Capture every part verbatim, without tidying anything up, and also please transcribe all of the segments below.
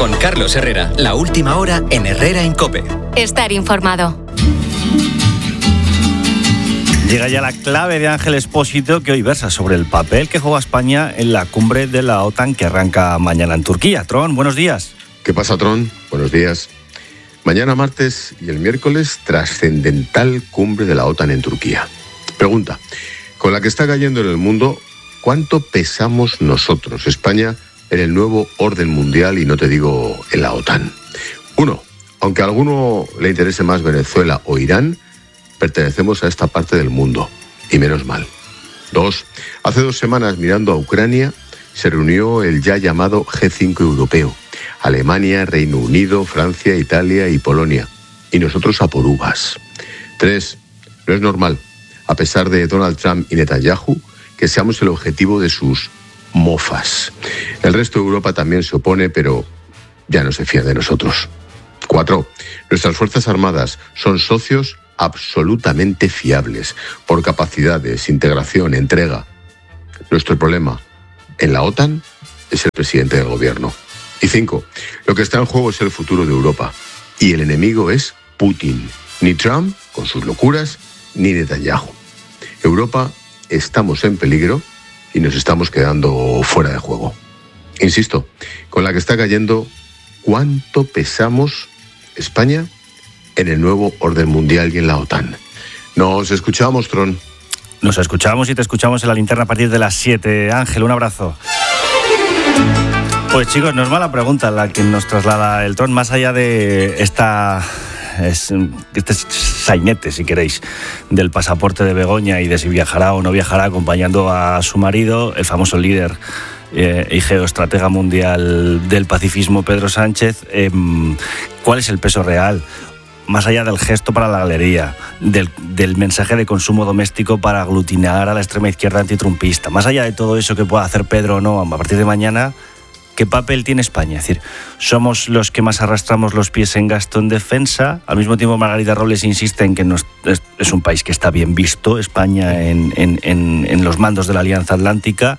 Con Carlos Herrera, la última hora en Herrera en COPE. Estar informado. Llega ya la clave de Ángel Expósito, que hoy versa sobre el papel que juega España en la cumbre de la OTAN que arranca mañana en Turquía. Tron, buenos días. ¿Qué pasa, Tron? Buenos días. Mañana martes y el miércoles, trascendental cumbre de la OTAN en Turquía. Pregunta, con la que está cayendo en el mundo, ¿cuánto pesamos nosotros, España, en el nuevo orden mundial y no te digo en la OTAN? Uno, aunque a alguno le interese más Venezuela o Irán, pertenecemos a esta parte del mundo, y menos mal. Dos, hace dos semanas, mirando a Ucrania, se reunió el ya llamado G cinco europeo. Alemania, Reino Unido, Francia, Italia y Polonia. Y nosotros a por uvas. Tres, no es normal, a pesar de Donald Trump y Netanyahu, que seamos el objetivo de sus mofas. El resto de Europa también se opone, pero ya no se fía de nosotros. Cuatro, nuestras Fuerzas Armadas son socios absolutamente fiables, por capacidades, integración, entrega. Nuestro problema en la OTAN es el presidente del gobierno. Y cinco, lo que está en juego es el futuro de Europa. Y el enemigo es Putin. Ni Trump, con sus locuras, ni Netanyahu. Europa, estamos en peligro y nos estamos quedando fuera de juego. Insisto, con la que está cayendo, ¿cuánto pesamos España en el nuevo orden mundial y en la OTAN? Nos escuchamos, Tron. Nos escuchamos y te escuchamos en la linterna a partir de las siete. Ángel, un abrazo. Pues chicos, no es mala pregunta la que nos traslada el Tron, más allá de esta... Es, este sainete, si queréis, del pasaporte de Begoña y de si viajará o no viajará acompañando a su marido, el famoso líder eh, y geoestratega mundial del pacifismo, Pedro Sánchez. Eh, ¿Cuál es el peso real? Más allá del gesto para la galería, del, del mensaje de consumo doméstico para aglutinar a la extrema izquierda antitrumpista, más allá de todo eso que pueda hacer Pedro o no a partir de mañana, ¿qué papel tiene España? Es decir, somos los que más arrastramos los pies en gasto en defensa. Al mismo tiempo, Margarita Robles insiste en que nos, es, es un país que está bien visto, España, en, en, en, en los mandos de la Alianza Atlántica.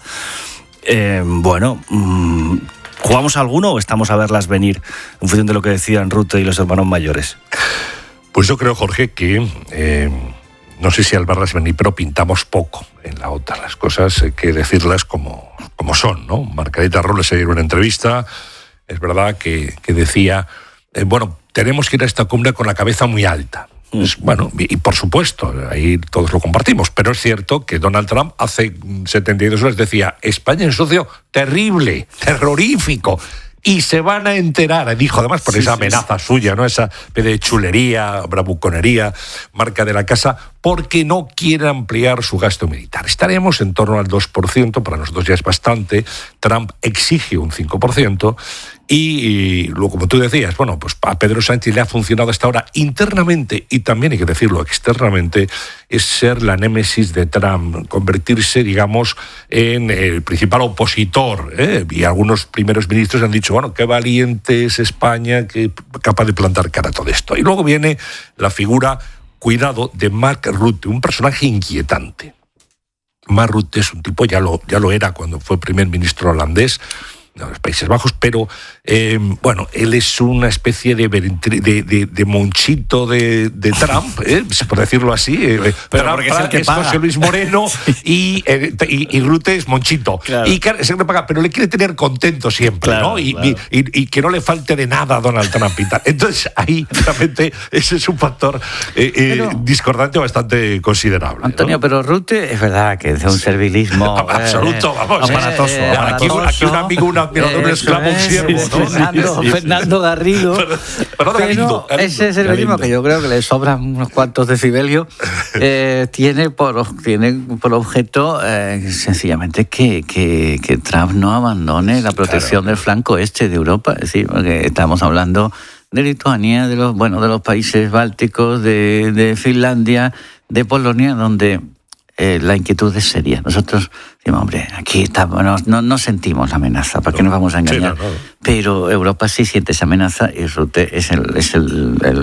Eh, bueno, mmm, ¿jugamos alguno o estamos a verlas venir en función de lo que decían Rutte y los hermanos mayores? Pues yo creo, Jorge, que... Eh... No sé si al verlas venir, pero pintamos poco en la OTAN. Las cosas hay que decirlas como, como son, ¿no? Margarita Robles se dio una entrevista, es verdad que, que decía, eh, bueno, tenemos que ir a esta cumbre con la cabeza muy alta. Pues, bueno, y, y por supuesto, ahí todos lo compartimos, pero es cierto que Donald Trump hace setenta y dos horas decía, España es un socio terrible, terrorífico, y se van a enterar, dijo además por sí, esa amenaza sí, suya, ¿no? Esa de chulería, bravuconería, marca de la casa, porque no quiere ampliar su gasto militar. Estaremos en torno al dos por ciento, para nosotros ya es bastante. Trump exige un cinco por ciento y, y luego, como tú decías, bueno, pues a Pedro Sánchez le ha funcionado hasta ahora internamente y también hay que decirlo externamente, es ser la némesis de Trump, convertirse, digamos, en el principal opositor, ¿eh? Y algunos primeros ministros han dicho, bueno, qué valiente es España, que capaz de plantar cara a todo esto. Y luego viene la figura, cuidado, de Mark Rutte, un personaje inquietante. Mark Rutte es un tipo, ya lo, ya lo era cuando fue primer ministro holandés, de los Países Bajos, pero eh, bueno, él es una especie de, de, de, de monchito de, de Trump, ¿eh? por decirlo así. Eh, pero Trump porque es el que es paga. José Luis Moreno sí. y, eh, y, y Rutte es monchito. Claro. Y es el que paga, pero le quiere tener contento siempre, claro, ¿no? Y, claro. y, y, y que no le falte de nada a Donald Trump y tal. Entonces ahí realmente ese es un factor eh, pero, eh, discordante bastante considerable. Antonio, ¿no? Pero Rutte es verdad que es un servilismo absoluto, eh, vamos. Aparatoso. Eh, aquí, aquí un amigo, un admirador, un esclavo, un siervo, ¿no? Fernando, sí, sí, sí. Fernando Garrido. Pero, pero Galindo, Galindo, ese servilismo que yo creo que le sobran unos cuantos decibelios, eh, tiene, por, tiene por objeto eh, sencillamente que, que, que Trump no abandone la protección claro. del flanco este de Europa. Es decir, porque estamos hablando de Lituania, de los, bueno, de los países bálticos, de, de Finlandia, de Polonia, donde eh, la inquietud es seria. Nosotros decimos, hombre, aquí estamos, no, no, no sentimos la amenaza, ¿para qué nos vamos a engañar? Sí, no, no. Pero Europa sí siente esa amenaza y Rutte es el, es el, el,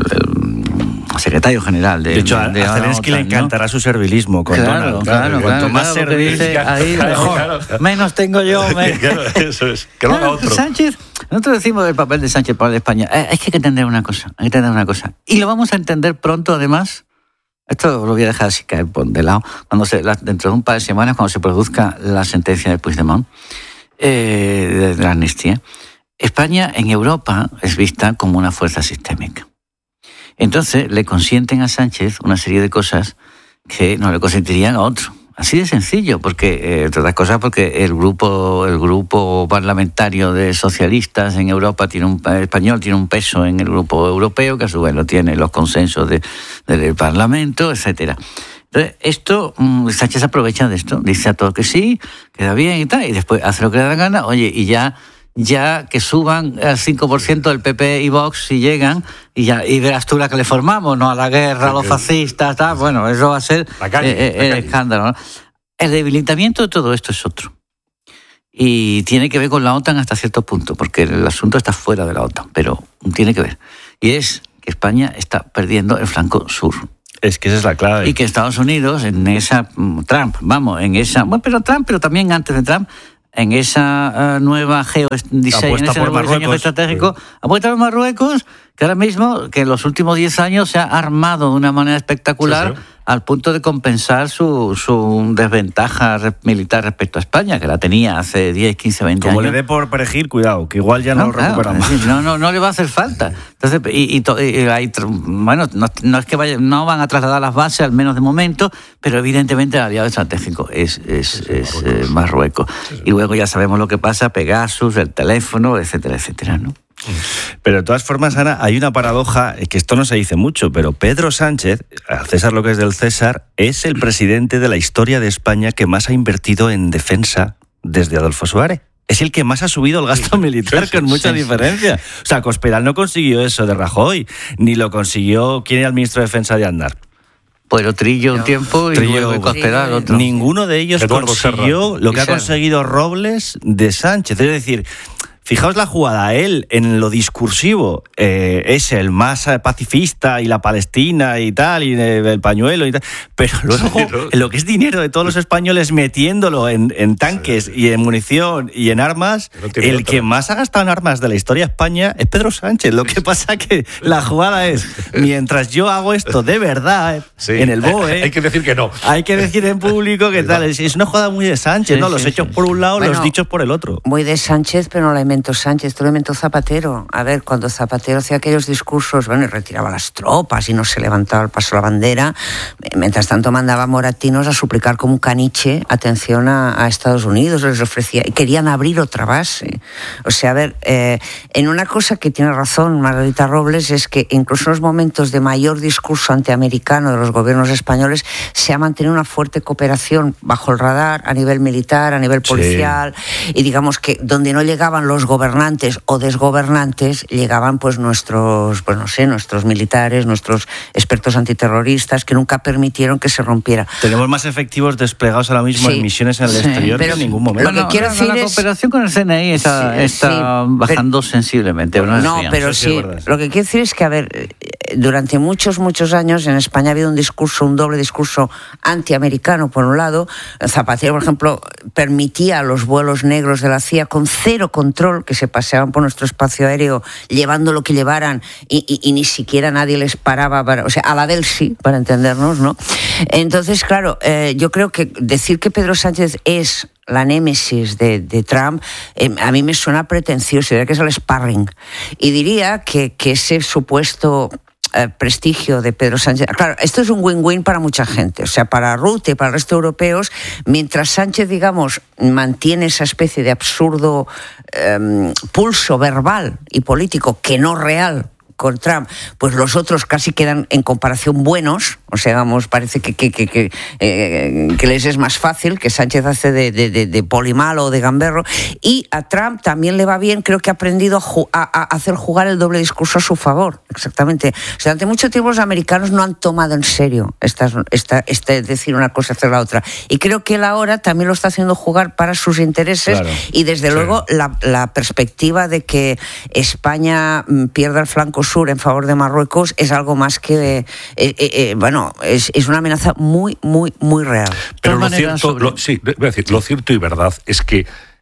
el secretario general de... De hecho, de, de a Zelensky le encantará, ¿no? Su servilismo con claro, Donald. Claro, claro. Cuanto claro, más claro, servicio, ahí claro, mejor. claro. Menos tengo yo. Me... Claro, eso es. Que lo haga otro. Sánchez Nosotros decimos el papel de Sánchez para España. Eh, es que hay que entender una cosa, hay que entender una cosa. Y lo vamos a entender pronto, además. Esto lo voy a dejar así caer de lado. Cuando se, la, dentro de un par de semanas, cuando se produzca la sentencia de Puigdemont, eh, de, de la amnistía, España en Europa es vista como una fuerza sistémica. Entonces le consienten a Sánchez una serie de cosas que no le consentirían a otro. Así de sencillo, porque, eh, entre otras cosas, porque el grupo, el grupo parlamentario de socialistas en Europa tiene un español tiene un peso en el grupo europeo, que a su vez lo tiene los consensos de, del Parlamento, etcétera. Entonces, esto, Sánchez aprovecha de esto, dice a todos que sí, queda bien y tal, y después hace lo que le da la gana, oye, y ya, ya que suban al cinco por ciento del P P y Vox si llegan, y ya y verás tú la que le formamos, ¿no? A la guerra, a los fascistas, tal, bueno, eso va a ser la calle, eh, la el calle. Escándalo, ¿no? El debilitamiento de todo esto es otro. Y tiene que ver con la OTAN hasta cierto punto, porque el asunto está fuera de la OTAN, pero tiene que ver. Y es que España está perdiendo el flanco sur. Es que esa es la clave. Y que Estados Unidos, en esa... Trump, vamos, en esa... Bueno, pero Trump, pero también antes de Trump, en esa uh, nueva geodiseño, en ese nuevo diseño estratégico, sí. Apuesta por Marruecos, que ahora mismo, que en los últimos diez años se ha armado de una manera espectacular, sí, sí. al punto de compensar su, su desventaja militar respecto a España, que la tenía hace diez, quince, veinte Como años. Como le dé por perejil, cuidado, que igual ya no, no lo claro, recuperamos. Es decir, no, no, no le va a hacer falta. Entonces, y, y, y hay, bueno, no, no es que vaya, no van a trasladar las bases, al menos de momento, pero evidentemente el aliado estratégico es, es, sí, es Marruecos. Eh, Marruecos. Sí, sí. Y luego ya sabemos lo que pasa, Pegasus, el teléfono, etcétera, etcétera, ¿no? Pero de todas formas, Ana, hay una paradoja, que esto no se dice mucho, pero Pedro Sánchez, al César lo que es del César, es el presidente de la historia de España que más ha invertido en defensa desde Adolfo Suárez. Es el que más ha subido el gasto militar, sí, sí, con mucha sí, diferencia. Sí. O sea, Cospedal no consiguió eso de Rajoy, ni lo consiguió, ¿quién era el ministro de Defensa de Aznar? Pues Trillo un tiempo y Trillo, luego Cospedal otro. Ninguno de ellos Eduardo consiguió Serra. Lo que ha conseguido Robles de Sánchez. Es decir, fijaos la jugada, él en lo discursivo eh, es el más pacifista y la Palestina y tal, y el pañuelo y tal, pero luego sí, ¿no? en lo que es dinero de todos los españoles metiéndolo en, en tanques sí. y en munición y en armas, no el otra. que más ha gastado en armas de la historia de España es Pedro Sánchez. Lo que pasa que la jugada es, mientras yo hago esto de verdad, sí. en el B O E... Hay que decir que no. Hay que decir en público que tal, es, es una jugada muy de Sánchez, sí, ¿no? Los sí, hechos sí. por un lado, bueno, los dichos por el otro. Muy de Sánchez, pero no la inventó Sánchez, esto lo inventó Zapatero. A ver, cuando Zapatero hacía aquellos discursos, bueno, y retiraba las tropas y no se levantaba el paso de la bandera, mientras tanto mandaba moratinos a suplicar como un caniche atención a, a Estados Unidos, les ofrecía, y querían abrir otra base. O sea, a ver, eh, en una cosa que tiene razón Margarita Robles es que incluso en los momentos de mayor discurso antiamericano de los gobiernos españoles se ha mantenido una fuerte cooperación bajo el radar a nivel militar, a nivel policial, sí. y digamos que donde no llegaban los gobernantes o desgobernantes, llegaban pues nuestros, pues no sé, nuestros militares, nuestros expertos antiterroristas, que nunca permitieron que se rompiera. Tenemos más efectivos desplegados ahora mismo sí. en misiones en el sí. exterior pero que en ningún momento. Lo que no, quiero decir la es... cooperación con el C N I está, sí, está sí, bajando pero, sensiblemente. No, no pero sí, sí lo que quiero decir es que, a ver, durante muchos, muchos años en España ha habido un discurso, un doble discurso antiamericano, por un lado. Zapatero, por ejemplo, permitía los vuelos negros de la C I A con cero control, que se paseaban por nuestro espacio aéreo llevando lo que llevaran y, y, y ni siquiera nadie les paraba, para, o sea, a la del sí, para entendernos, ¿no? Entonces, claro, eh, yo creo que decir que Pedro Sánchez es la némesis de, de Trump, eh, a mí me suena pretencioso, diría que es el sparring. Y diría que, que ese supuesto Eh, prestigio de Pedro Sánchez. Claro, esto es un win-win para mucha gente, o sea, para Rutte y para el resto de europeos, mientras Sánchez, digamos, mantiene esa especie de absurdo eh, pulso verbal y político que no real con Trump, pues los otros casi quedan en comparación buenos, o sea, digamos, parece que, que, que, que, eh, que les es más fácil, que Sánchez hace de, de, de, de polimalo o de gamberro, y a Trump también le va bien, creo que ha aprendido a, ju- a, a hacer jugar el doble discurso a su favor, exactamente. O sea, durante mucho tiempo los americanos no han tomado en serio esta, esta, esta decir una cosa, hacer la otra, y creo que él ahora también lo está haciendo jugar para sus intereses, claro. y desde sí. luego la, la perspectiva de que España pierda el flanco sur en favor de Marruecos es algo más que eh, eh, eh, bueno, es, es una amenaza muy, muy, muy real. Pero lo cierto, sobre... lo, sí, voy a decir, lo cierto y verdad es que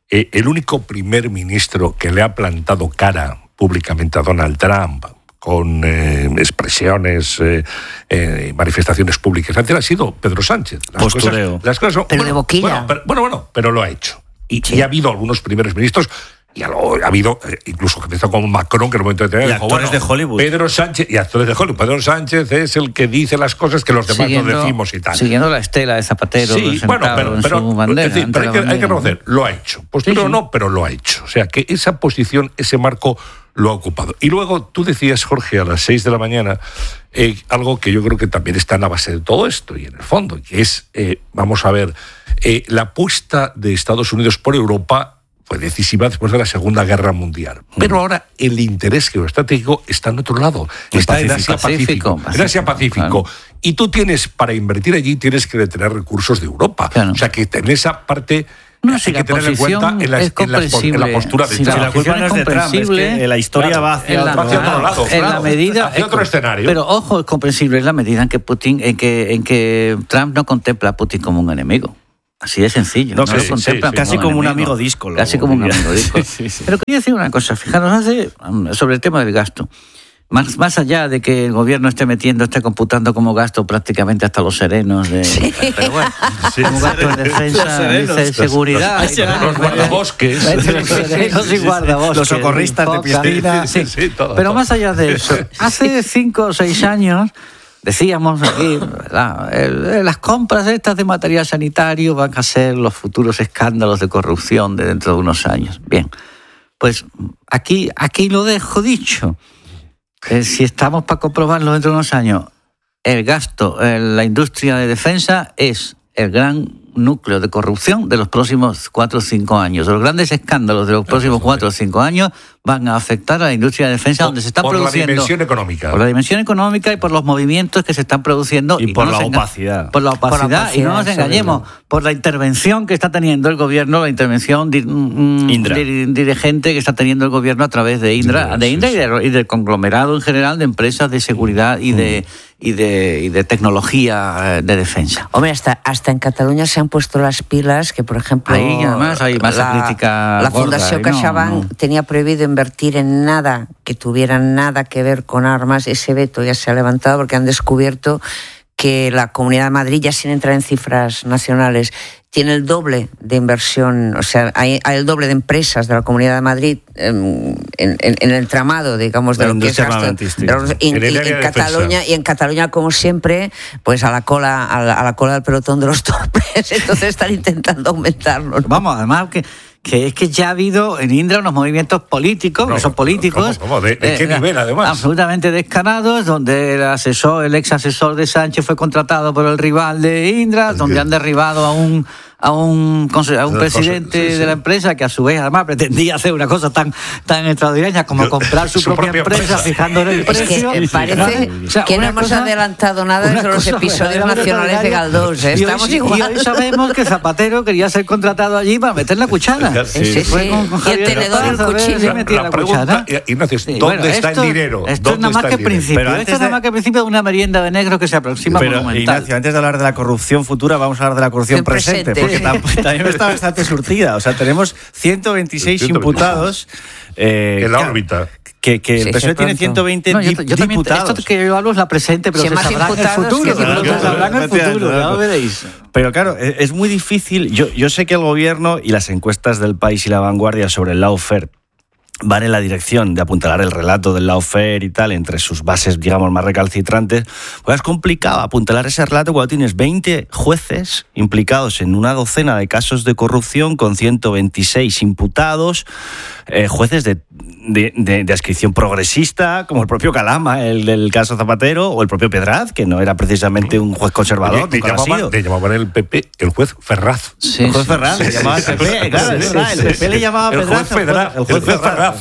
eh, el único primer ministro que le ha plantado cara públicamente a Donald Trump con eh, expresiones, eh, eh, manifestaciones públicas, ha sido Pedro Sánchez. Las Postureo. Cosas, las cosas son, pero bueno, de boquilla. Bueno, pero, bueno, bueno, pero lo ha hecho. Y, Sí. y ha habido algunos primeros ministros, y ha, ha habido eh, incluso que empezó con Macron, que en el momento de tener, Y dijo, actores bueno, de Hollywood. Pedro Sánchez, y actores de Hollywood. Pedro Sánchez es el que dice las cosas que los demás Siguiendo- no decimos y tal. Siguiendo la estela de Zapatero, Sí, sentado bueno, pero, en pero, su bandera, es decir, ante pero hay, la que, hay que bandera. reconocer, lo ha hecho. Postureo Sí, sí. no, pero lo ha hecho. O sea, que esa posición, ese marco lo ha ocupado. Y luego tú decías, Jorge, a las seis de la mañana, eh, algo que yo creo que también está en la base de todo esto y en el fondo, que es, eh, vamos a ver, eh, la apuesta de Estados Unidos por Europa fue decisiva después de la Segunda Guerra Mundial. Pero ahora el interés geoestratégico está en otro lado, En está en Pacífico. Asia-Pacífico. Pacífico, En Asia-Pacífico. claro. Y tú tienes, para invertir allí, tienes que tener recursos de Europa. Claro. O sea, que en esa parte No, hay si que la tenerla en posición cuenta en la, es en la- en la comprensible. postura de Si la Trump. Si la culpa posición no es es de Trump, es comprensible, que la historia claro, va hacia en la, otro hacia otro lado. lado, en la claro, medida hacia otro escenario. Pero ojo, es comprensible en la medida en que Putin, en que, en que Trump no contempla a Putin como un enemigo. Así de sencillo. No, No, que lo sí, contempla sí, sí. Casi como un enemigo. amigo díscolo. Casi como un diría. amigo díscolo. Sí, sí. Pero quería decir una cosa, fijaros, hace, sobre el tema del gasto. Más, más allá de que el gobierno esté metiendo, esté computando como gasto prácticamente hasta los serenos de... Pero bueno, como gasto en defensa, Los serenos. dice, seguridad... Los- y tal, los guardabosques. Los serenos y guardabosques. Los socorristas de Foca, piscina. sí. Sí, sí, todo, Pero todo. más allá de eso, hace cinco o seis años decíamos aquí, ¿verdad? El- las compras estas de material sanitario van a ser los futuros escándalos de corrupción de dentro de unos años. Bien, pues aquí, aquí lo dejo dicho. Eh, si estamos para comprobarlo dentro de unos años, el gasto en la industria de defensa es el gran núcleo de corrupción de los próximos cuatro o cinco años. Los grandes escándalos de los próximos cuatro o cinco años van a afectar a la industria de defensa, donde se están por produciendo... la dimensión económica. Por la dimensión económica y por los movimientos que se están produciendo. Y por no la nos enga- opacidad. Por la opacidad. Por la opacidad, y no nos sobre engañemos, todo. por la intervención que está teniendo el gobierno, la intervención di- mm, Indra. di- dirigente que está teniendo el gobierno a través de Indra, Indra, de sí, Indra sí. y, de- y del conglomerado en general de empresas de seguridad y de, y de, y de tecnología eh, de defensa. Hombre, hasta, hasta en Cataluña se han puesto las pilas que, por ejemplo, Ahí, además, hay masa la, crítica la gorda, Fundación y no, CaixaBank no. tenía prohibido invertir en nada que tuviera nada que ver con armas. Ese veto ya se ha levantado porque han descubierto que la Comunidad de Madrid, ya sin entrar en cifras nacionales, tiene el doble de inversión, o sea, hay, hay el doble de empresas de la Comunidad de Madrid en, en, en el tramado, digamos, de La lo que es industria gasto. armamentística. de los- y- En el y- área de en defensa. Cataluña y en Cataluña, como siempre, pues a la cola, a la, a la cola del pelotón de los torpes, entonces están intentando aumentarlo, ¿no? Vamos, además que, que es que ya ha habido en Indra unos movimientos políticos, No, que son políticos. ¿cómo, cómo? ¿De- de qué nivel, además? Absolutamente descarados, donde el asesor, el ex asesor de Sánchez fue contratado por el rival de Indra, donde han derribado a un a un, conse- a un Del presidente conse- sí, sí. de la empresa que a su vez además pretendía hacer una cosa tan tan extraordinaria como Yo- comprar su, su propia, propia empresa, empresa. fijando en el Es precio. que parece ¿vale? O sea, que no una hemos cosa- adelantado nada una de los cosa episodios verdaderamente nacionales de extraordinaria. Galdós, ¿eh? Y hoy Estamos sí- igual. Y hoy sabemos que Zapatero quería ser contratado allí para meter la cuchara. Sí, sí, Fue sí. con- con Y el Javier tenedor y el Paz, a ver si cuchillo. metía La la pregunta, cuchara. Ignacio, es, Sí, ¿dónde bueno, está esto- el dinero? Esto es ¿Dónde nada más está que el el dinero? principio. Pero Esto antes es nada de- más que el principio de una merienda de negro que se aproxima Pero, monumental. Ignacio, antes de hablar de la corrupción futura, vamos a hablar de la corrupción El presente, presente. porque tam- también está bastante surtida. O sea, tenemos ciento veintiséis ciento veintiséis. imputados. eh, En la claro, órbita. Que, que Sí, el P S O E sí, tiene pronto. ciento veinte No, yo, dip- yo también, diputados. esto que yo hablo es la presente, pero Si se más sabrá en el imputados futuro. que Se diputados. sabrá en el futuro, ya Claro. lo veréis. Pero claro, es es muy difícil. Yo, yo sé que el gobierno y las encuestas del País y La Vanguardia sobre el lawfare van en la dirección de apuntalar el relato del lawfare y tal, entre sus bases, digamos, más recalcitrantes. Pues es complicado apuntalar ese relato cuando tienes veinte jueces implicados en una docena de casos de corrupción con ciento veintiséis imputados, eh, jueces de, de, de, de adscripción progresista, como el propio Calama, el del caso Zapatero, o el propio Pedraz, que no era precisamente un juez conservador, Oye, le, nunca lo ha llamaban, sido. le llamaban el P P el juez Ferraz. Sí, El juez sí. Ferraz, le llamaba al P P, claro, es verdad, el P P le llamaba a El Pedraz, juez Ferraz, el juez Ferraz.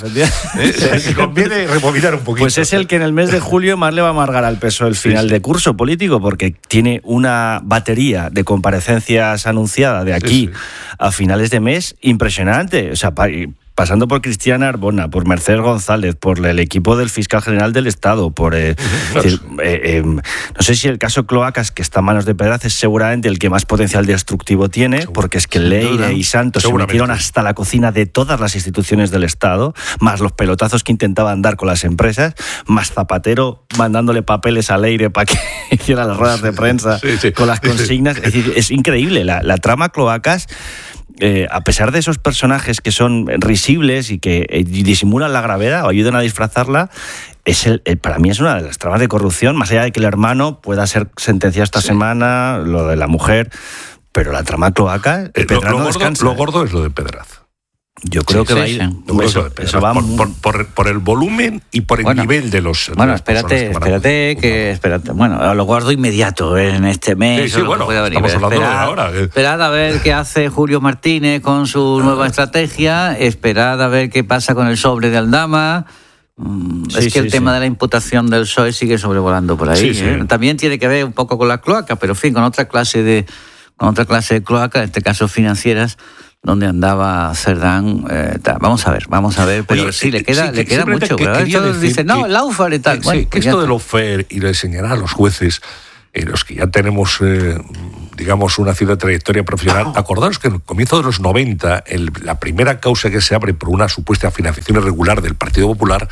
Eh, Conviene rebobinar un poquito. Pues es el que en el mes de julio más le va a amargar al P S O E el final Sí, sí. de curso político, porque tiene una batería de comparecencias anunciada de aquí Sí, sí. a finales de mes impresionante. O sea, pa- pasando por Cristiana Arbona, por Mercedes González, por el equipo del fiscal general del Estado, por eh, es decir, eh, eh, no sé si el caso Cloacas, que está en manos de Pedraz, es seguramente el que más potencial destructivo tiene, Seguro. porque es que Leire y Santos se metieron hasta la cocina de todas las instituciones del Estado, más los pelotazos que intentaban dar con las empresas, más Zapatero mandándole papeles a Leire para que hiciera las ruedas de prensa sí, sí, con las consignas. Sí, sí. Es decir, es increíble. La, la trama Cloacas, eh, a pesar de esos personajes que son risibles y que eh, disimulan la gravedad o ayudan a disfrazarla, es el, el, para mí es una de las tramas de corrupción, más allá de que el hermano pueda ser sentenciado esta sí. semana, lo de la mujer, pero la trama Cloacas, eh, lo, lo, no gordo, lo gordo es lo de Pedraz. Yo creo sí, que sí, va a ir. sí. Eso, eso va por, por, por, por el volumen y por el bueno, nivel de los. Bueno, de espérate, espérate, que espérate. Bueno, lo guardo inmediato en este mes. Sí, sí, bueno, puede venir. estamos hablando esperad, de ahora. Esperad a ver qué hace Julio Martínez con su nueva estrategia. Esperad a ver qué pasa con el sobre de Aldama. Sí, es que sí, el tema sí. de la imputación del P S O E sigue sobrevolando por ahí. Sí, ¿eh? sí. También tiene que ver un poco con las cloacas, pero en fin, con otra clase de, con otra clase de cloacas, en este caso financieras, donde andaba Cerdán. Eh, vamos a ver, vamos a ver, pero Oye, sí, le queda, sí, le queda mucho. Que, dice, no, el lawfare y tal. Sí, bueno, que pues esto del lawfare y de señalar a los jueces, eh, los que ya tenemos, eh, digamos, una cierta trayectoria profesional, acordaros que en el comienzo de los noventa, el, la primera causa que se abre por una supuesta financiación irregular del Partido Popular,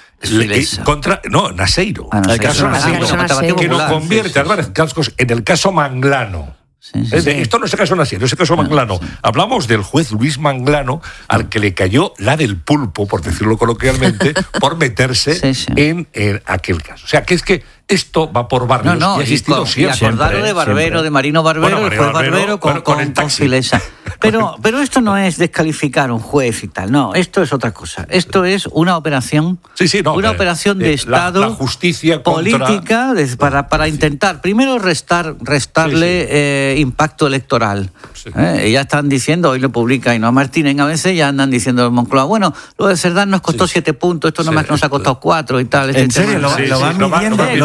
Le, contra, no, Naseiro, ah, no, el caso Naseiro, Naseiro, que nos convierte, Álvarez Cascos, en el caso Manglano. Sí, sí, sí. Esto no es el caso Naseiro, es el caso Manglano. Sí. Hablamos del juez Luis Manglano, al que le cayó la del pulpo, por decirlo coloquialmente, por meterse sí, sí. En, en aquel caso. O sea, que es que esto va por barrios no, no, y ha existido y con, siempre. Y acordaron de Barbero, siempre. de Marino Barbero, bueno, el juez Barbero, Barbero con, bueno, con, con, con Filesa. Pero, pero esto no es descalificar a un juez y tal, no, esto es otra cosa. Esto es una operación, sí, sí, no, una eh, operación de eh, Estado, la, la justicia política, contra... de, para, para intentar, primero, restar, restarle sí, sí. Eh, impacto electoral. Sí. Eh, ya están diciendo, hoy lo publica Ainhoa Martínez, a veces ya andan diciendo en Moncloa, bueno, lo de Cerdán nos costó sí. siete puntos, esto sí, nomás que nos ha costado cuatro y tal. ¿En serio? ¿Lo, sí, lo van sí, midiendo? Lo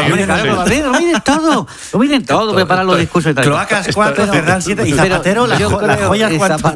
miden todo, lo miden todo, preparan los discursos y tal. Cloacas cuatro, Cerdán siete y Zapatero, la joya cuatro.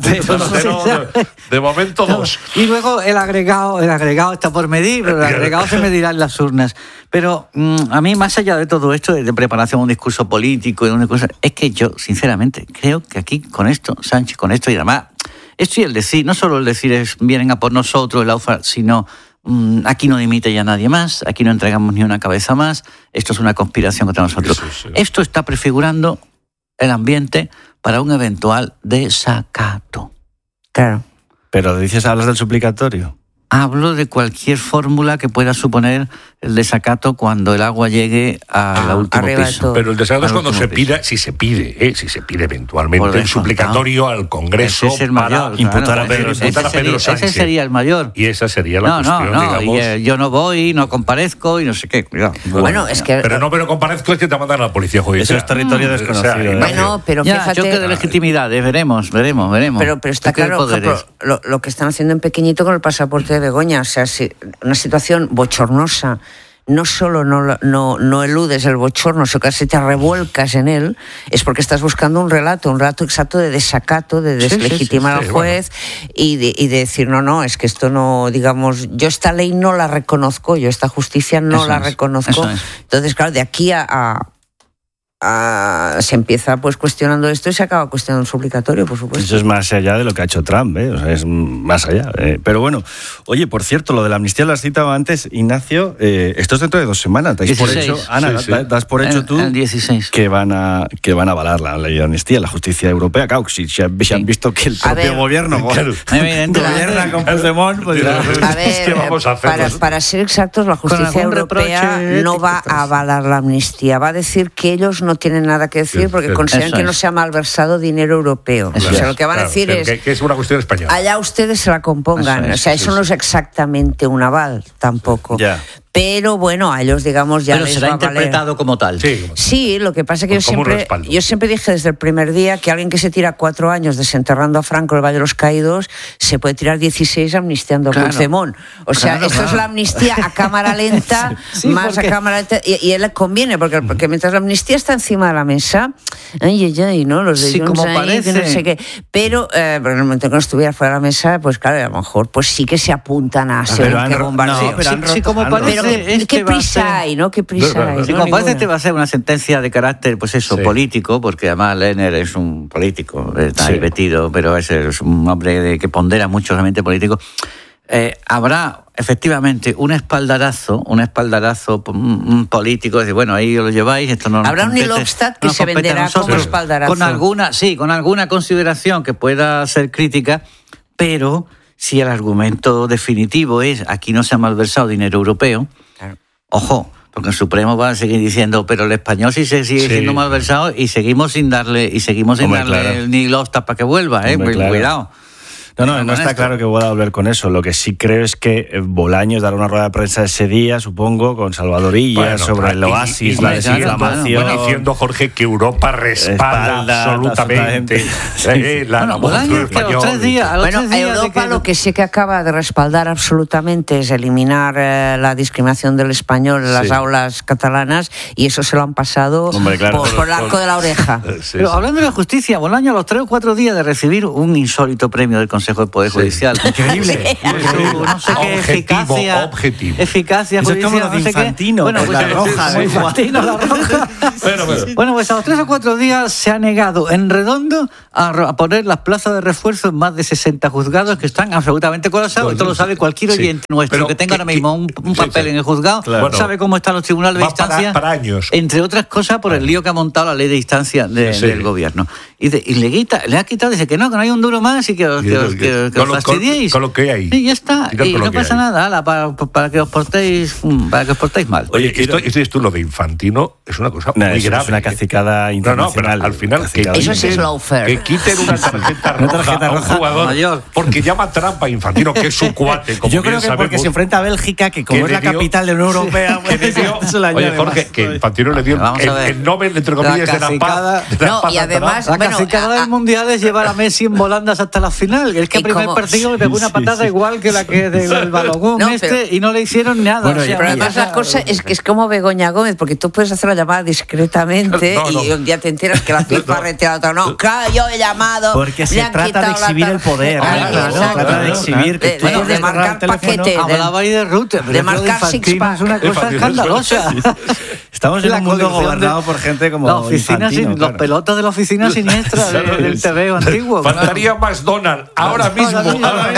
De momento dos. Y luego el agregado, el agregado está por medir, pero el agregado se medirá en las urnas. Pero mmm, a mí, más allá de todo esto, de, de preparación de un discurso político, de un discurso, es que yo, sinceramente, creo que aquí, con esto, Sánchez, con esto y además, esto y el decir, no solo el decir es vienen a por nosotros, el AUFA, sino mmm, aquí no dimite ya nadie más, aquí no entregamos ni una cabeza más, esto es una conspiración contra nosotros. Sí, sí. Esto está prefigurando el ambiente para un eventual desacato. Claro. Pero dices, hablas del suplicatorio. Hablo de cualquier fórmula que pueda suponer el desacato cuando el agua llegue al ah, último piso. Pero el desacato es cuando se pida, si se pide, ¿eh? si se pide eventualmente el suplicatorio al Congreso ese es el mayor, para imputar claro, a Pedro, ese, imputar ese, a Pedro sería, Sánchez. Ese sería el mayor. Y esa sería la no, cuestión, no, no, digamos. Y, eh, yo no voy, no comparezco y no sé qué. Cuidado. Bueno, bueno, es que... Pero no, pero comparezco es que te mandan a la policía judicial. Eso es territorio mm. desconocido. O sea, bueno, pero ya, fíjate... choque de legitimidades, veremos, veremos, veremos. Pero, pero está claro, por ejemplo, lo, lo que están haciendo en pequeñito con el pasaporte de Begoña, o sea, si, una situación bochornosa, no solo no, no, no eludes el bochorno, sino que casi te revuelcas en él, es porque estás buscando un relato, un relato exacto de desacato, de deslegitimar sí, sí, sí, al juez bueno. y, de, y de decir, no, no, es que esto no, digamos, yo esta ley no la reconozco, yo esta justicia no eso la es, reconozco. Es. Entonces, claro, de aquí a... a Uh, se empieza pues cuestionando esto y se acaba cuestionando el suplicatorio, por supuesto. Eso es más allá de lo que ha hecho Trump, ¿eh? O sea, es más allá. Eh. Pero bueno, oye, por cierto, lo de la amnistía lo has citado antes, Ignacio, eh, esto es dentro de dos semanas. ¿Dais por hecho, Ana, sí, sí. das por hecho tú el dieciséis. que van a que van a avalar la ley de amnistía, la justicia europea? Claro, si se han, sí. han visto que el propio ver, gobierno claro, gobierna con Puigdemont, pues dirá, a ver, ¿qué vamos a hacer? Para, para ser exactos, la justicia europea no va a avalar la amnistía, va a decir que ellos no no tienen nada que decir porque sí, consideran eso que es. no se ha malversado dinero europeo. Eso o sea, es. lo que van claro, a decir es... Que, que es una cuestión española. Allá ustedes se la compongan. Eso es, o sea, eso sí, no es exactamente un aval tampoco. Ya. pero bueno, a ellos, digamos, ya pero les será va a valer. interpretado como tal. Sí, como tal. Sí, lo que pasa es que yo siempre, yo siempre dije desde el primer día que alguien que se tira cuatro años desenterrando a Franco el Valle de los Caídos se puede tirar dieciséis amnistiando a Claro. Puigdemont. O sea, Claro, esto claro. es la amnistía a cámara lenta, Sí, más porque... a cámara lenta, y, y a él le conviene, porque, porque mientras la amnistía está encima de la mesa, ay, ay, ay, ¿no? Los de Sí, Junts como ahí, parece. que no sé qué. Pero, eh, pero en el momento que no estuviera fuera de la mesa, pues claro, a lo mejor pues sí que se apuntan a Pero según han qué ro- bombardeo. no, pero Sí, han sí, roto- como han parece, roto- Pero es qué que va a prisa ser- hay, ¿no? Qué prisa No, no, hay. no. Sí, ¿no? como parece Ninguna. que va a ser una sentencia de carácter, pues eso, Sí. político, porque además Lehner es un político, está Sí. ahí metido, pero es, es un hombre de, que pondera mucho realmente político. Eh, habrá efectivamente un espaldarazo, un espaldarazo un, un político, decir, bueno, ahí lo lleváis, esto no nos Habrá un compete, Nilobstad que no nos se compete a venderá como nosotros. espaldarazo. Con alguna, sí, con alguna consideración que pueda ser crítica, pero si el argumento definitivo es aquí no se ha malversado dinero europeo, Claro. ojo, porque el Supremo va a seguir diciendo, pero el español sí se sigue Sí. siendo malversado y seguimos sin darle y seguimos sin Hombre, darle claro. el Nilobstad para que vuelva, eh, Hombre, claro. cuidado. No, no, no Con está esto. claro que pueda volver con eso. Lo que sí creo es que eh, Bolaños dará una rueda de prensa ese día, supongo, con Salvador Illa Bueno, sobre el y- oasis, y- la y- desinflamación. bueno, diciendo, Jorge, que Europa respalda Respalda absolutamente absolutamente. eh, la Bueno, labor Bolaños, que a los tres días, a los Bueno, tres días de Europa que- lo que sí que acaba de respaldar absolutamente es eliminar eh, la discriminación del español en las Sí. aulas catalanas, y eso se lo han pasado Hombre, claro. por, por el arco de la oreja. Sí, Pero sí. hablando de la justicia, Bolaños a los tres o cuatro días de recibir un insólito premio del Consejo del Poder Judicial. Increíble. Su, no sé qué Objetivo, eficacia. objetivo. Eficacia Eso es como judicial, lo de no sé qué. Infantino, Bueno, pues pues, la roja, sí, ¿eh? Infantino, la roja. Bueno, bueno. Bueno, pues a los tres o cuatro días se ha negado en redondo a, ro- a poner las plazas de refuerzo en más de sesenta juzgados que están absolutamente colapsados. Esto lo sabe cualquier Sí. oyente nuestro Pero que tenga que- ahora mismo un, un sí, papel sí. en el juzgado, Claro. sabe cómo están los tribunales de Va para- distancia. para años. Entre otras cosas por el lío que ha montado la ley de distancia de- Sí. del gobierno. Y, de- y le, quita, le ha quitado, dice que no, que no hay un duro más y que os, Y que lo os, que- que- que con os lo- con- fastidiéis. con lo que hay. Y ya está. Tirar Y con lo no que pasa hay. nada, ala, para, para que os portéis, mm, para que os portéis mal. Oye, esto, esto, esto, lo de Infantino es una cosa No, muy eso grave. es una ¿eh? cacicada No, no, internacional. pero al final que Cacicada Eso sí es quiten, lawfare. que quiten una tarjeta Una roja tarjeta a un roja jugador mayor. porque llama trampa a Infantino, que es su cuate, como Yo bien creo que sabemos. porque se enfrenta a Bélgica, que como Que es la le dio- capital de la Unión Europea, que pues, le dio- eso le Oye, añade Jorge, más. que Infantino le dio Vamos el, a ver. el Nobel, entre La comillas, de la cacicada- paz. de la No, paz y además- La Bueno, cacicada a- del a- Mundial es llevar a Messi en volandas hasta la final. Es que ¿Y el primer cómo? partido le pegó una Sí, patada sí. igual que la que del balogón No, este pero- y no le hicieron nada. Bueno, o sea, y- Pero ya- además la cosa es que es como Begoña Gómez, porque tú puedes hacer la llamada discretamente No, no. y un día te enteras que la FIFA No. ha retirado otra. No, claro, yo he llamado. Porque le se han trata de quitado la exhibir el tarjeta. poder. Ay, claro, exacto. se trata de exhibir que De- tú de- puedes de agarrar marcar el teléfono. paquete. Hablaba ahí de Rutte, pero de eso marcar Infantino six-pack. es una cosa Infantino, escandalosa. Estamos en La un mundo colección gobernado de- por gente como la oficina Infantino, sin- claro. Los pelotas de la oficina siniestra de- Claro, del es- T V antiguo. Faltaría McDonald's ahora mismo. Ahora mismo, ahora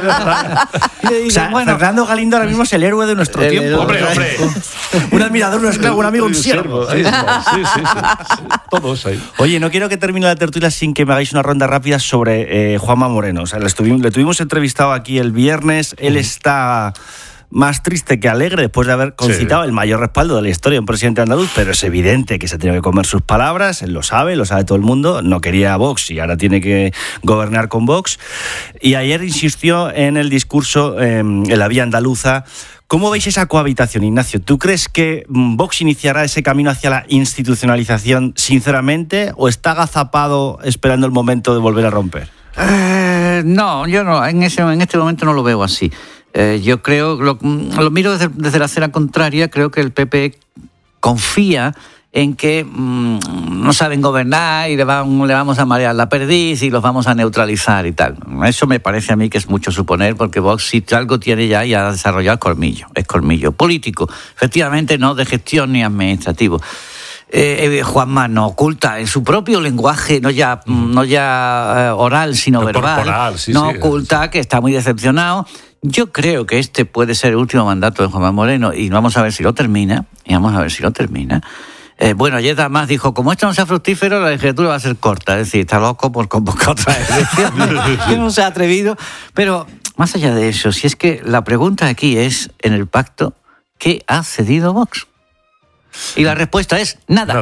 mismo. Y le O dicen, sea, bueno, Fernando Galindo ahora mismo es el héroe de nuestro El- tiempo. el- Hombre, hombre. Un admirador, un esclavo, un amigo, un siervo. Ahí está. Sí, sí, sí, sí. Todos ahí. Oye, no quiero que termine la tertulia sin que me hagáis una ronda rápida sobre eh, Juanma Moreno. O sea, le, estuvimos, le tuvimos entrevistado aquí el viernes. Él está más triste que alegre después de haber concitado Sí. el mayor respaldo de la historia de un presidente andaluz, pero es evidente que se tiene que comer sus palabras. Él lo sabe, lo sabe todo el mundo. No quería a Vox y ahora tiene que gobernar con Vox. Y ayer insistió en el discurso eh, en la vía andaluza. ¿Cómo veis esa cohabitación, Ignacio? ¿Tú crees que mm, Vox iniciará ese camino hacia la institucionalización sinceramente o está agazapado esperando el momento de volver a romper? Eh, no, yo no, en, ese, en este momento no lo veo así. Eh, yo creo, lo, lo miro desde, desde la acera contraria, creo que el P P confía en que mmm, no saben gobernar y le, van, le vamos a marear la perdiz y los vamos a neutralizar y tal. Eso me parece a mí que es mucho suponer, porque Vox si algo tiene ya y ha desarrollado colmillo, es colmillo político, efectivamente no de gestión ni administrativo. Eh, eh, Juanma no oculta en su propio lenguaje, no ya, no ya eh, oral, sino No, verbal, corporal, sí, no sí. oculta que está muy decepcionado. Yo creo que este puede ser el último mandato de Juanma Moreno y vamos a ver si lo termina, y vamos a ver si lo termina. Eh, bueno, ayer además dijo, como esto no sea fructífero, la legislatura va a ser corta. Es decir, está loco por convocar otra elección. Yo no se ha atrevido. Pero más allá de eso, si es que la pregunta aquí es, en el pacto, ¿qué ha cedido Vox? Y la respuesta es nada. Nada.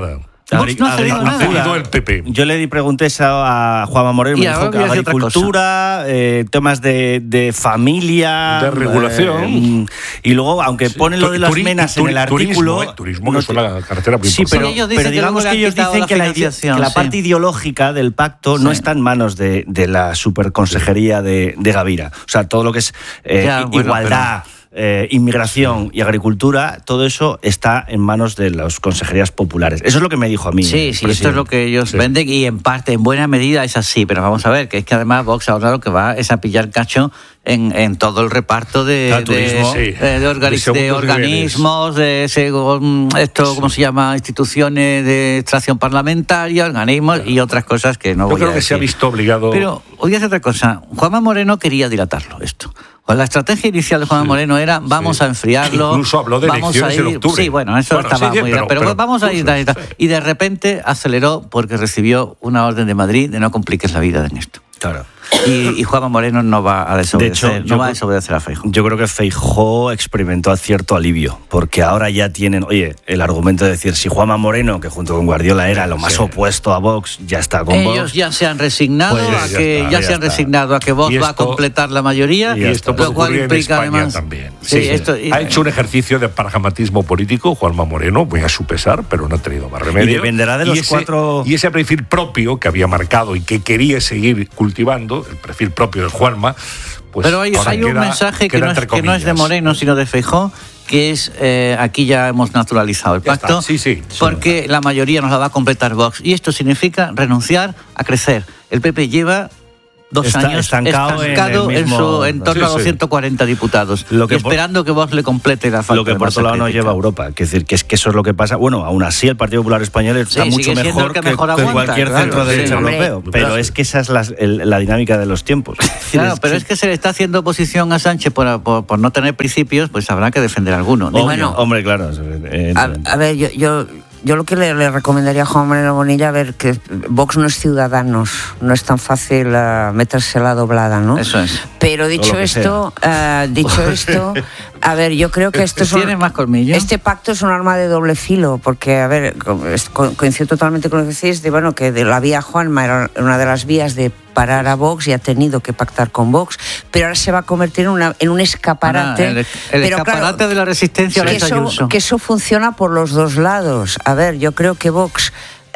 Vox no ha cedido Ha cedido nada. el P P. Yo le di pregunté eso a Juanma Moreno, Y me ahora dijo que voy a decir otra agricultura, eh, temas de, de familia, De regulación. eh, y luego, aunque Sí. pone lo de las Turi- menas turi- en el artículo, turismo, eh, turismo, que es una carretera muy sí, importante. pero, Sí, ellos dicen pero que digamos luego le que han ellos quitado dicen la que la, ide- financiación, que la sí. parte ideológica del pacto no Sí. está en manos de, de la superconsejería de, de Gavira. O sea, todo lo que es eh, Ya, bueno, igualdad. Eh, inmigración y agricultura, todo eso está en manos de las consejerías populares. Eso es lo que me dijo a mí. Sí, el sí, esto es lo presidente. que ellos Sí. venden y en parte, en buena medida es así, pero vamos a ver, que es que además Vox ahora lo que va es a pillar cacho en, en todo el reparto de, Claro, de, turismo. Sí. eh, de, organi- De segundos de organismos, de ese, um, esto, ¿cómo se llama? Instituciones de extracción parlamentaria, organismos y otras cosas que no Yo voy creo a que se ha decir. visto obligado. Pero voy a hacer otra cosa. Juanma Moreno quería dilatarlo esto. Pues la estrategia inicial de Juanma Sí, Moreno era vamos sí. a enfriarlo. Incluso habló de vamos elecciones a en ir, octubre. Sí, bueno, eso Bueno, estaba sí, sí, muy pero- bien. Pero, pero vamos a ir. incluso, y tal. sí. Y de repente aceleró porque recibió una orden de Madrid de no compliques la vida en esto. Claro. Y, y Juanma Moreno no va a desobedecer, De hecho, no yo va a creo- desobedecer a Feijóo. Yo creo que Feijóo experimentó cierto alivio, porque ahora ya tienen, oye, el argumento de decir, si Juanma Moreno, que junto con Guardiola era lo más Sí. opuesto a Vox, ya está con Ellos Vox. ya se han resignado Pues a ya que está, ya, ya se han está. resignado a que Vox Y va a esto- completar la mayoría, Y esto puede lo cual ocurrir en implica España además también. Sí, esto, y- ha hecho un ejercicio de pragmatismo político, Juanma Moreno, muy a su pesar, pero no ha tenido más remedio. Y dependerá de los ese, cuatro- Y ese perfil propio que había marcado y que quería seguir cultivando, el perfil propio de Juanma, pues Pero hay, ahora hay un queda- mensaje que queda no, es, entre que no es de comillas. Moreno, sino de Feijóo, que es, eh, aquí ya hemos naturalizado el Ya pacto, está, sí, sí. porque la mayoría nos la va a completar Vox. Y esto significa renunciar a crecer. El P P lleva dos Está años estancado en estancado el en, mismo- su, en torno Sí, a sí. doscientos cuarenta diputados, Lo que y por- esperando que Vox le complete la falta Lo que de por masa otro lado nos crítica. lleva a Europa. Es decir, que es que eso es lo que pasa. Bueno, aún así el Partido Popular Español está Sí, mucho sigue siendo mejor el que que, mejor que aguanta, cualquier claro, centro derecha sí. europeo. Hombre. Pero es que esa es la, el- la dinámica de los tiempos. Es decir, Claro, es pero que- es que se le está haciendo oposición a Sánchez por, por, por no tener principios, pues habrá que defender alguno. Obvio, Bueno. hombre, claro. eh, A, a ver, yo, yo, yo lo que le, le recomendaría a Juan Moreno Bonilla, a ver, que Vox no es Ciudadanos, no es tan fácil uh, meterse la doblada, ¿no? Eso es. Pero dicho lo que esto, uh, dicho esto, a ver, yo creo que esto es un- ¿Tienes más colmillo? Este pacto es un arma de doble filo, porque, a ver, co- es- co- coincido totalmente con lo que decís, de, bueno, que de la vía Juanma era una de las vías de parar a Vox y ha tenido que pactar con Vox, pero ahora se va a convertir en, una, en un escaparate. Ahora, el, el pero escaparate claro, de la resistencia a que la eso, Ayuso. que eso funciona por los dos lados. A ver, yo creo que Vox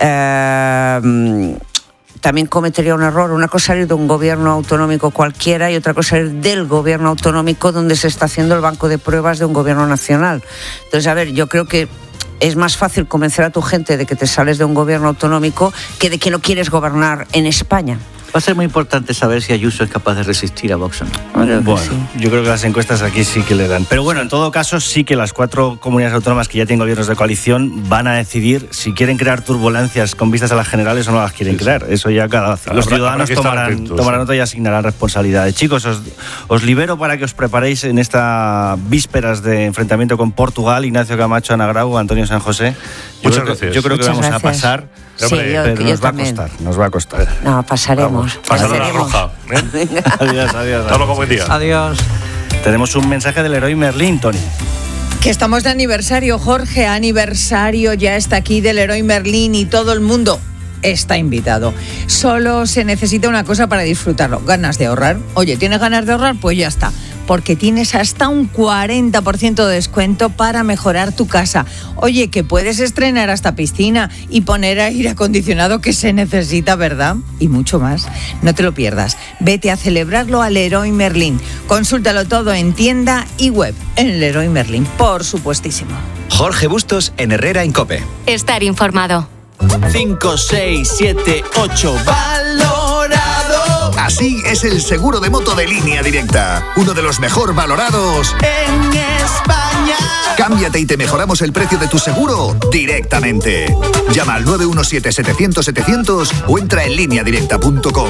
eh, también cometería un error. Una cosa es ir de un gobierno autonómico cualquiera y otra cosa es ir del gobierno autonómico donde se está haciendo el banco de pruebas de un gobierno nacional. Entonces, a ver, yo creo que es más fácil convencer a tu gente de que te sales de un gobierno autonómico que de que no quieres gobernar en España. Va a ser muy importante saber si Ayuso es capaz de resistir a Vox o no. Bueno, yo creo que las encuestas aquí sí que le dan. Pero bueno, en todo caso, sí que las cuatro comunidades autónomas que ya tienen gobiernos de coalición van a decidir si quieren crear turbulencias con vistas a las generales o no las quieren Sí, sí. crear. Eso ya cada... Habrá- los habrá ciudadanos que estar tomarán, atentos, tomarán sí. nota y asignarán responsabilidades. Chicos, os, os libero para que os preparéis en estas vísperas de enfrentamiento con Portugal. Ignacio Camacho, Ana Grau, Antonio San José. Yo Muchas creo que- gracias. Yo creo que Muchas vamos gracias. a pasar, Sí, Hombre, yo, pero yo nos va a también. costar, nos va a costar. No, pasaremos. Vamos, pasar a la pasaremos. roja. ¿eh? Adiós, adiós. Hasta luego, buen día. Adiós. Tenemos un mensaje del héroe Merlín, Tony. Que estamos de aniversario, Jorge, aniversario, ya está aquí del Leroy Merlin y todo el mundo está invitado. Solo se necesita una cosa para disfrutarlo, ganas de ahorrar. Oye, ¿tienes ganas de ahorrar? Pues ya está, porque tienes hasta un cuarenta por ciento de descuento para mejorar tu casa. Oye, que puedes estrenar hasta piscina y poner aire acondicionado que se necesita, ¿verdad? Y mucho más. No te lo pierdas. Vete a celebrarlo al Leroy Merlin. Consúltalo todo en tienda y web en Leroy Merlin, por supuestísimo. Jorge Bustos en Herrera en COPE. Estar informado. cinco, seis, siete, ocho. ¡Valorado! Así es el seguro de moto de Línea Directa. Uno de los mejor valorados En España. Cámbiate y te mejoramos el precio de tu seguro directamente. Llama al nueve uno siete, setecientos, setecientos o entra en línea directa punto com.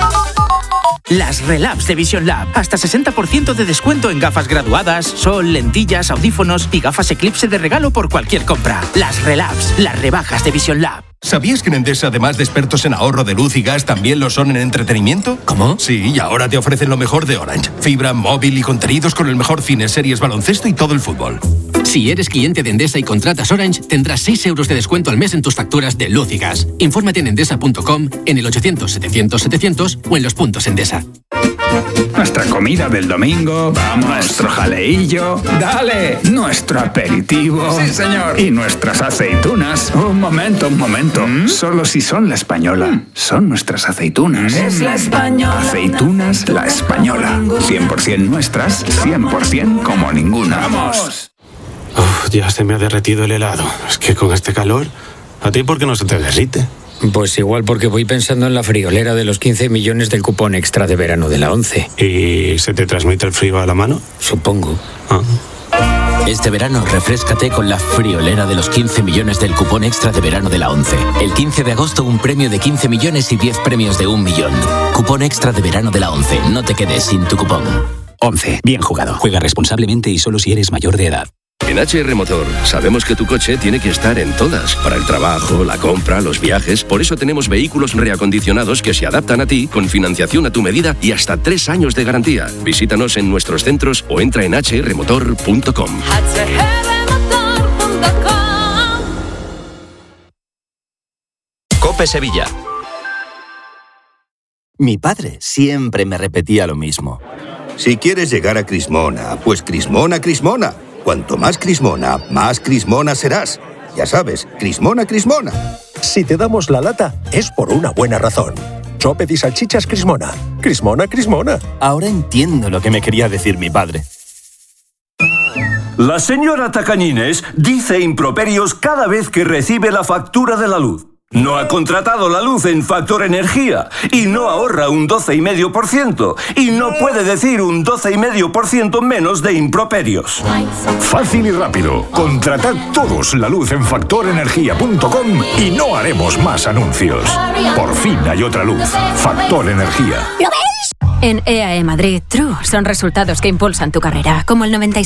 Las Relabs de Vision Lab. Hasta sesenta por ciento de descuento en gafas graduadas, sol, lentillas, audífonos y gafas Eclipse de regalo por cualquier compra. Las Relabs, las rebajas de Vision Lab. ¿Sabías que en Endesa, además de expertos en ahorro de luz y gas, también lo son en entretenimiento? ¿Cómo? Sí, y ahora te ofrecen lo mejor de Orange. Fibra, móvil y contenidos con el mejor cine, series, baloncesto y todo el fútbol. Si Si eres cliente de Endesa y contratas Orange, tendrás seis euros de descuento al mes en tus facturas de luz y gas. Infórmate en endesa punto com, en el ochocientos setecientos setecientos o en los puntos Endesa. Nuestra comida del domingo, vamos, nuestro jaleillo, dale, nuestro aperitivo. Sí, señor. Y nuestras aceitunas. Un momento, un momento. ¿Mm? Solo si son la española. ¿Mm? Son nuestras aceitunas. Es la española. Aceitunas La Española. cien por ciento nuestras, cien por ciento como ninguna. ¡Vamos! Uf, ya se me ha derretido el helado. Es que con este calor, ¿a ti por qué no se te derrite? Pues igual porque voy pensando en la friolera de los quince millones del cupón extra de verano de la ONCE. ¿Y se te transmite el frío a la mano? Supongo. Ah. Este verano refréscate con la friolera de los quince millones del cupón extra de verano de la ONCE. El quince de agosto un premio de quince millones y diez premios de un millón. Cupón extra de verano de la ONCE. No te quedes sin tu cupón. ONCE. Bien jugado. Juega responsablemente y solo si eres mayor de edad. En H R Motor sabemos que tu coche tiene que estar en todas, para el trabajo, la compra, los viajes. Por eso tenemos vehículos reacondicionados que se adaptan a ti, con financiación a tu medida y hasta tres años de garantía. Visítanos en nuestros centros o entra en h r motor punto com. COPE Sevilla. Mi padre siempre me repetía lo mismo. Si quieres llegar a Crismona, pues Crismona, Crismona. Cuanto más Crismona, más Crismona serás. Ya sabes, Crismona, Crismona. Si te damos la lata, es por una buena razón. Choped y salchichas Crismona. Crismona, Crismona. Ahora entiendo lo que me quería decir mi padre. La señora Tacañines dice improperios cada vez que recibe la factura de la luz. No ha contratado la luz en Factor Energía y no ahorra un doce coma cinco por ciento y no puede decir un doce coma cinco por ciento menos de improperios. Fácil y rápido. Contratad todos la luz en factor energía punto com y no haremos más anuncios. Por fin hay otra luz. Factor Energía. ¿Lo ves? En E A E Madrid, True son resultados que impulsan tu carrera, como el noventa y